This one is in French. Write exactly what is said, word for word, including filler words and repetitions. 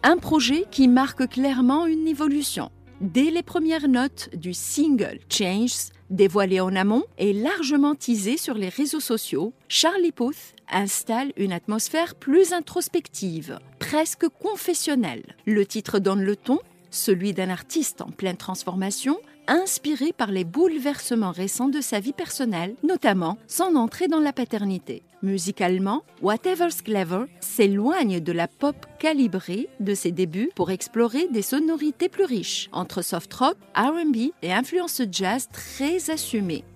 Un projet qui marque clairement une évolution. Dès les premières notes du single Changes, dévoilé en amont et largement teasé sur les réseaux sociaux, Charlie Puth installe une atmosphère plus introspective, presque confessionnelle. Le titre donne le ton, celui d'un artiste en pleine transformation, inspiré par les bouleversements récents de sa vie personnelle, notamment son entrée dans la paternité. Musicalement, Whatever's Clever s'éloigne de la pop calibrée de ses débuts pour explorer des sonorités plus riches, entre soft rock, R and B et influences jazz très assumées.